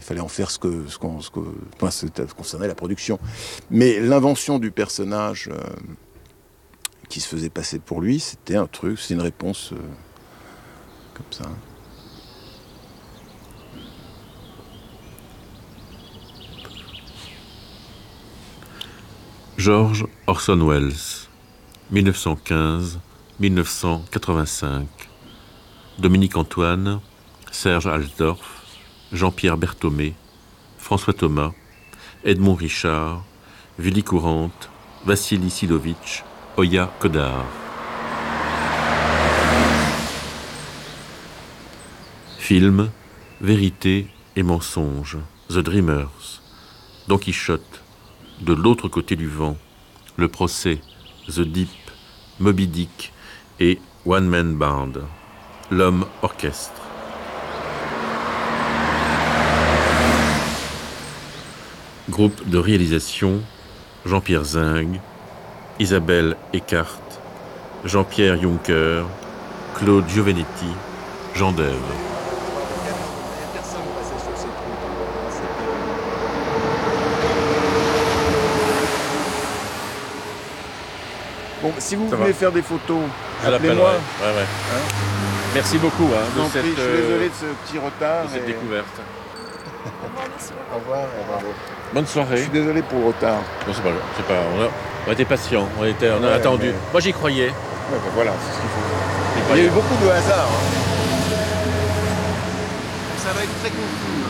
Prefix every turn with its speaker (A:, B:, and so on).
A: fallait en faire enfin, ça concernait la production. Mais l'invention du personnage qui se faisait passer pour lui, c'était un truc, c'est une réponse comme ça.
B: George Orson Welles, 1915-1985. Dominique Antoine, Serge Alsdorf, Jean-Pierre Berthomé, François Thomas, Edmond Richard, Willy Courante, Vassili Silovitch, Oya Kodar. Film, Vérité et mensonge, The Dreamers, Don Quichotte, De l'autre côté du vent, Le procès, The Deep, Moby Dick et One Man Band, L'homme orchestre. Groupe de réalisation, Jean-Pierre Zing, Isabelle Eckart, Jean-Pierre Juncker, Claude Giovenetti, Jean Dève.
A: Bon, si vous voulez faire des photos,
B: Je
A: appelez-moi.
B: Ouais.
A: Hein.
B: Merci beaucoup
A: Je suis désolé de ce petit retard.
B: de cette découverte.
A: Au revoir et bravo.
B: Bonne
A: Je
B: soirée.
A: suis désolé pour le retard.
B: Bon, c'est pas, on a été patients, on a attendu.
A: mais-
B: Moi j'y croyais.
A: Ouais, ben voilà, c'est ce qu'il faut.
B: J'y
A: Il y a
B: croyais.
A: eu beaucoup de hasard. Ça va être très confus.